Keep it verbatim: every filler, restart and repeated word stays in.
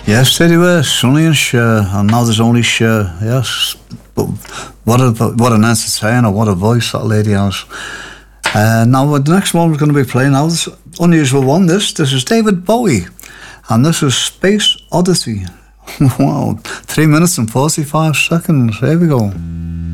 Yes, steady way, Sonny and Cher, and now there's only Cher, yes. But what a what an entertainer, what a voice that lady has. Uh, now the next one we're going to be playing now, this unusual one, this, this is David Bowie, and this is Space Odyssey. Wow, three minutes and forty-five seconds, here we go.